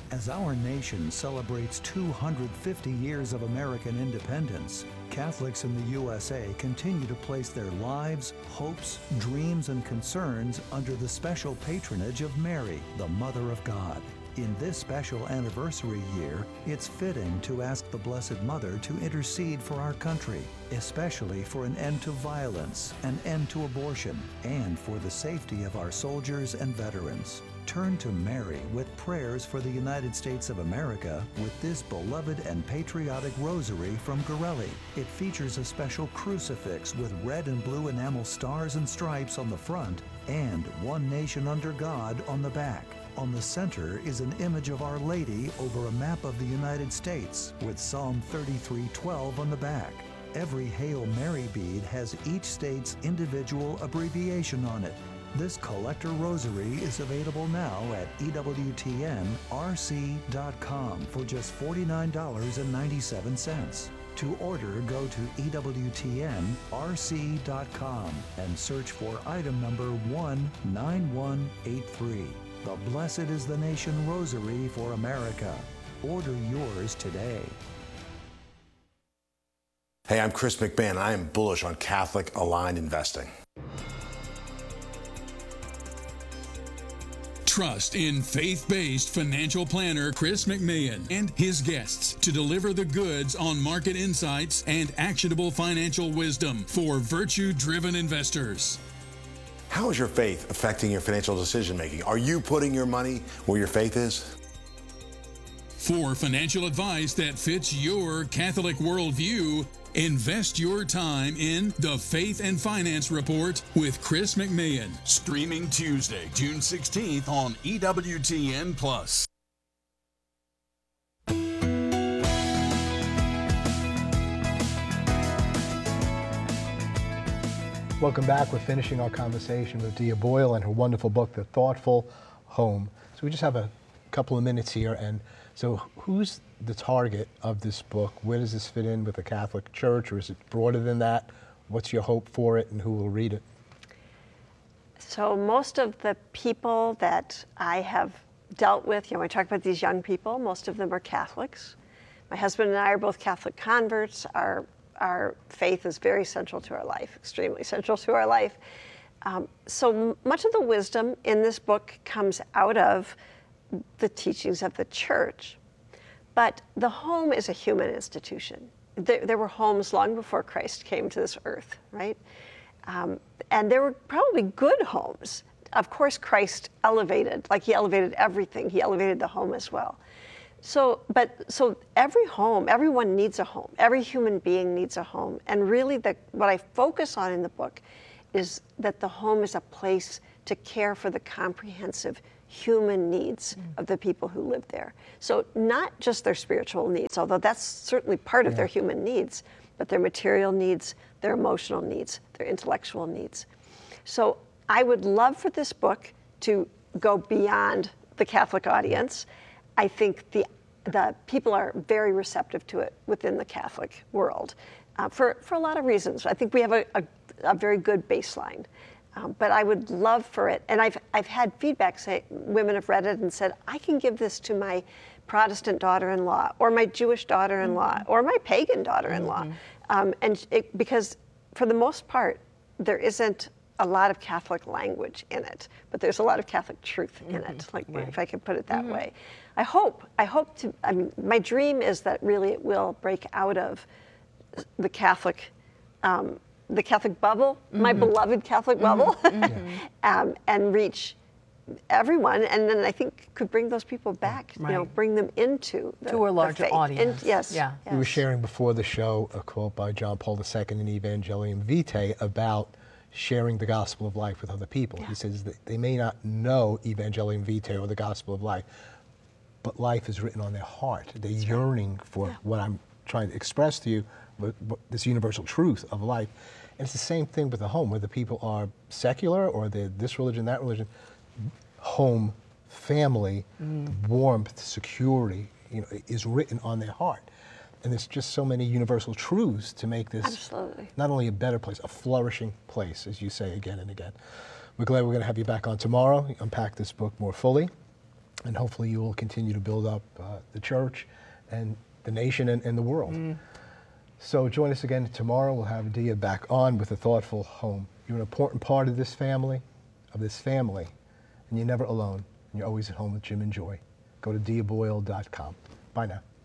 As our nation celebrates 250 years of American independence, Catholics in the USA continue to place their lives, hopes, dreams, and concerns under the special patronage of Mary, the Mother of God. In this special anniversary year, it's fitting to ask the Blessed Mother to intercede for our country, especially for an end to violence, an end to abortion, and for the safety of our soldiers and veterans. Turn to Mary with prayers for the United States of America with this beloved and patriotic rosary from Gorelli. It features a special crucifix with red and blue enamel stars and stripes on the front and One Nation Under God on the back. On the center is an image of Our Lady over a map of the United States with Psalm 33:12 on the back. Every Hail Mary bead has each state's individual abbreviation on it. This collector rosary is available now at EWTNRC.com for just $49.97. To order, go to EWTNRC.com and search for item number 19183. The Blessed is the Nation Rosary for America. Order yours today. Hey, I'm Chris McMahon. I am bullish on Catholic aligned investing. Trust in faith-based financial planner Chris McMahon and his guests to deliver the goods on market insights and actionable financial wisdom for virtue-driven investors. How is your faith affecting your financial decision making? Are you putting your money where your faith is? For financial advice that fits your Catholic worldview, invest your time in The Faith and Finance Report with Chris McMahon. Streaming Tuesday, June 16th on EWTN+. Welcome back. We're finishing our conversation with Dia Boyle and her wonderful book, The Thoughtful Home. So we just have a couple of minutes here. And so who's the target of this book? Where does this fit in with the Catholic Church, or is it broader than that? What's your hope for it, and who will read it? So most of the people that I have dealt with, when I talk about these young people, most of them are Catholics. My husband and I are both Catholic converts. Our faith is very central to our life, extremely central to our life. So much of the wisdom in this book comes out of the teachings of the Church. But the home is a human institution. There were homes long before Christ came to this earth, right? And there were probably good homes. Of course, Christ elevated, like he elevated everything. He elevated the home as well. So every home, everyone needs a home. Every human being needs a home. And really what I focus on in the book is that the home is a place to care for the comprehensive human needs of the people who live there. So not just their spiritual needs, although that's certainly part of their human needs, but their material needs, their emotional needs, their intellectual needs. So I would love for this book to go beyond the Catholic audience. I think the people are very receptive to it within the Catholic world for a lot of reasons. I think we have a very good baseline. But I would love for it, and I've had feedback say, women have read it and said, I can give this to my Protestant daughter-in-law, or my Jewish daughter-in-law, or my pagan daughter-in-law. Because for the most part, there isn't a lot of Catholic language in it, but there's a lot of Catholic truth in it, if I could put it that way. I hope to, my dream is that really it will break out of the Catholic bubble, my beloved Catholic bubble, and reach everyone, and then I think could bring those people back, bring them into a larger audience. Yes. We were sharing before the show a quote by John Paul II in Evangelium Vitae about sharing the gospel of life with other people. He says that they may not know Evangelium Vitae or the gospel of life, but life is written on their heart. They're yearning for what I'm trying to express to you, this universal truth of life. And it's the same thing with the home, whether people are secular or they're this religion, that religion. Home, family, warmth, security, is written on their heart. And there's just so many universal truths to make this not only a better place, a flourishing place, as you say again and again. We're glad we're going to have you back on tomorrow, unpack this book more fully. and hopefully you will continue to build up the church and the nation and the world. So join us again tomorrow. We'll have Dia back on with A Thoughtful Home. You're an important part of this family, and you're never alone. And you're always at home with Jim and Joy. Go to diaboyle.com. Bye now.